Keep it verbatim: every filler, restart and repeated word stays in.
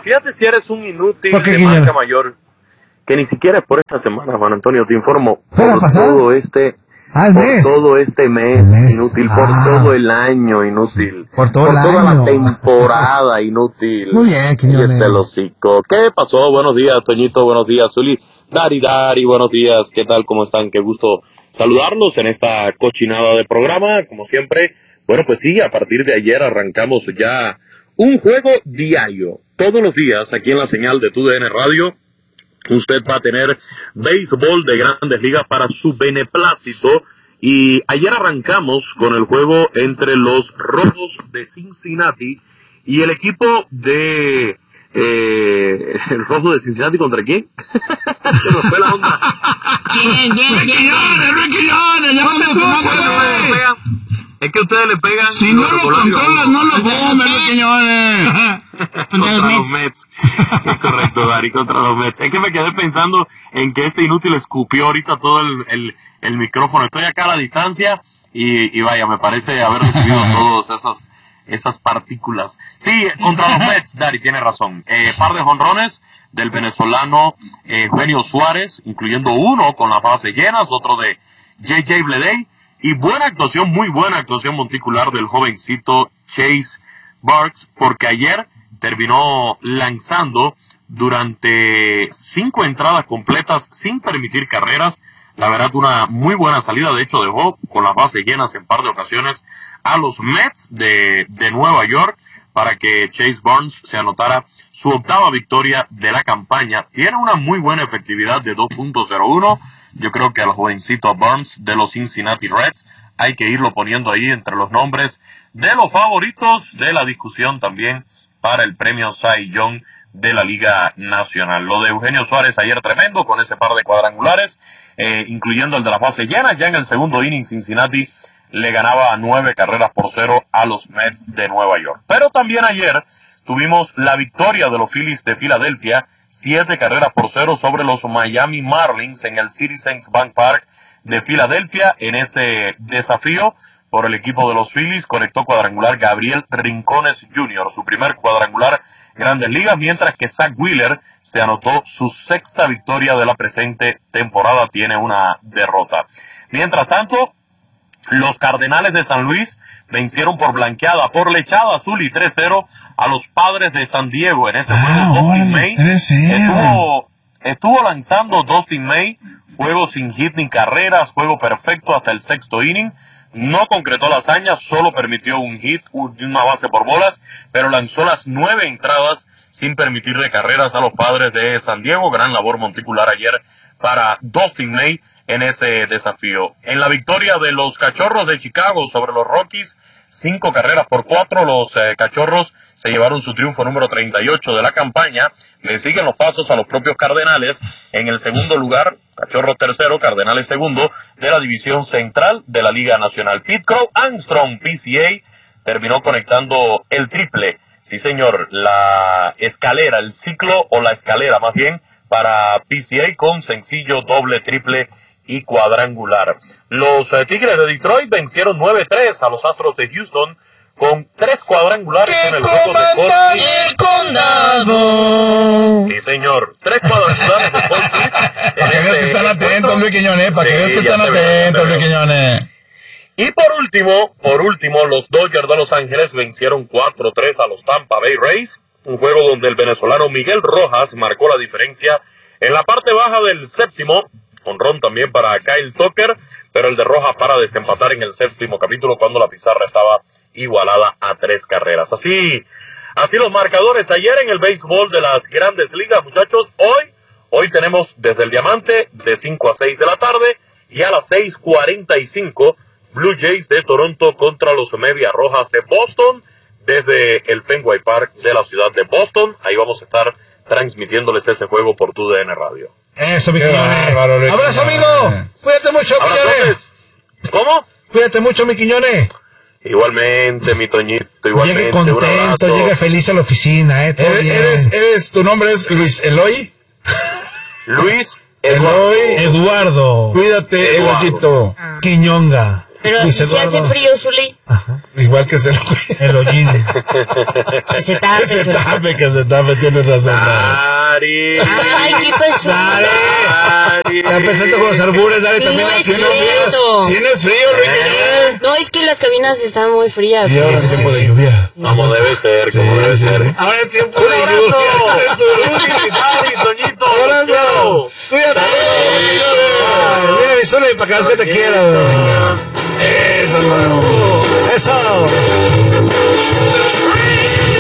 fíjate si eres un inútil qué, de Quiñones? marca mayor, que ni siquiera es por esta semana, Juan Antonio, te informo, ¿Por por todo este... Ah, el por mes. todo este mes, El mes. inútil, Ah. por todo el año, inútil. Por todo por el toda año. la temporada, inútil. Muy bien, Quiñones. Y este el hocico. ¿Qué pasó? Buenos días, Toñito, buenos días, Zuli. Dari, Dari, buenos días. ¿Qué tal? ¿Cómo están? Qué gusto saludarlos en esta cochinada de programa, como siempre. Bueno, pues sí, a partir de ayer arrancamos ya un juego diario. Todos los días, aquí en la señal de Tu D N Radio, usted va a tener béisbol de Grandes Ligas para su beneplácito. Y ayer arrancamos con el juego entre los Rojos de Cincinnati y el equipo de... Eh, ¿el Rojo de Cincinnati contra quién? Se me fue la onda. ¿Quién? ¿Quién? Quiñones, Luis Quiñones, ya cuando se Es que ustedes le pegan... Si no lo controlas, no lo comes, Luis Quiñones. Contra los Mets. Es correcto, Dari, contra los Mets. Es que me quedé pensando en que este inútil escupió ahorita todo el, el, el micrófono. Estoy acá a la distancia y, y vaya, me parece haber recibido todas esas, esas partículas. Sí, contra los Mets, Dari, tiene razón. Eh, par de jonrones del venezolano eh, Eugenio Suárez, incluyendo uno con las bases llenas, otro de J J Bleday. Y buena actuación, muy buena actuación monticular del jovencito Chase Burks, porque ayer terminó lanzando durante cinco entradas completas sin permitir carreras. La verdad, una muy buena salida. De hecho, dejó con las bases llenas en par de ocasiones a los Mets de, de Nueva York para que Chase Burns se anotara su octava victoria de la campaña. Tiene una muy buena efectividad de dos punto cero uno. Yo creo que al jovencito Burns de los Cincinnati Reds hay que irlo poniendo ahí entre los nombres de los favoritos de la discusión también para el premio Cy Young de la Liga Nacional. Lo de Eugenio Suárez ayer tremendo con ese par de cuadrangulares, eh, incluyendo el de las bases llenas. Ya en el segundo inning Cincinnati le ganaba nueve carreras por cero a los Mets de Nueva York. Pero también ayer tuvimos la victoria de los Phillies de Filadelfia, siete carreras por cero sobre los Miami Marlins en el Citizens Bank Park de Filadelfia. En ese desafío por el equipo de los Phillies conectó cuadrangular Gabriel Rincones junior, su primer cuadrangular Grandes Ligas, mientras que Zach Wheeler se anotó su sexta victoria de la presente temporada, tiene una derrota. Mientras tanto, los Cardenales de San Luis vencieron por blanqueada, por lechada azul y tres cero a los Padres de San Diego. En ese juego, Ah, Dustin órale, May tres cero. estuvo, estuvo lanzando Dustin May, juego sin hit ni carreras, juego perfecto hasta el sexto inning. No concretó la hazaña, solo permitió un hit, una base por bolas, pero lanzó las nueve entradas sin permitirle carreras a los Padres de San Diego. Gran labor monticular ayer para Dustin May en ese desafío. En la victoria de los Cachorros de Chicago sobre los Rockies, cinco carreras por cuatro, los eh, Cachorros se llevaron su triunfo número treinta y ocho de la campaña. Le siguen los pasos a los propios Cardenales en el segundo lugar, Cachorros tercero, Cardenales segundo, de la división central de la Liga Nacional. Pete Crow Armstrong, P C A, terminó conectando el triple. Sí, señor, la escalera, el ciclo o la escalera más bien, para P C A con sencillo, doble, triple y cuadrangular. Los eh, Tigres de Detroit vencieron nueve tres a los Astros de Houston con tres cuadrangulares en el juego de Cole el condado. Sí, señor. Tres cuadrangulares de Cole Para que veas que están atentos, Luis Quiñones, para que veas que están atentos, Luis Quiñones. Y por último, por último, los Dodgers de Los Ángeles vencieron cuatro tres a los Tampa Bay Rays, un juego donde el venezolano Miguel Rojas marcó la diferencia en la parte baja del séptimo, jonrón también para Kyle Tucker, pero el de Rojas para desempatar en el séptimo capítulo cuando la pizarra estaba igualada a tres carreras. Así, así los marcadores ayer en el béisbol de las Grandes Ligas, muchachos. Hoy, hoy tenemos desde el Diamante de cinco a seis de la tarde y a las seis cuarenta y cinco Blue Jays de Toronto contra los Medias Rojas de Boston desde el Fenway Park de la ciudad de Boston. Ahí vamos a estar transmitiéndoles ese juego por Tu D N Radio. Eso, mi Quiñones. Abrazo, amigo. Cuídate mucho, Quiñones. ¿Cómo? Cuídate mucho, mi Quiñones. Igualmente, mi Toñito, igualmente. Llegue contento, llegue feliz a la oficina, eh. ¿Eres, eres, eres, tu nombre es Luis Eloy? Luis Eloy Eduardo. Cuídate, Eloyito. Quiñonga. Pero Luis si hace Eduardo. frío, Zuli, Igual que se lo El hollín. que se tape. Que se Zuli. tape, que se tape, tienes razón. Dari. Ay, ¿qué pasó? Dale. Dari. Ya empezaste con los albures, dale también. No a es ti, cierto. ¿Tienes frío, Luis Quiñones? No, es que las cabinas están muy frías. Y ahora es tiempo de lluvia. Como debe ser, como Sí, debe sí, ser. sí. Ahora es tiempo ¡Un de abrazo! lluvia. Rudy, Dari, Toñito, Abrazo. Luciano. Cuídate. Ay, mira mi Zuli, para que veas que te quiero. Eso, hermano. Eso.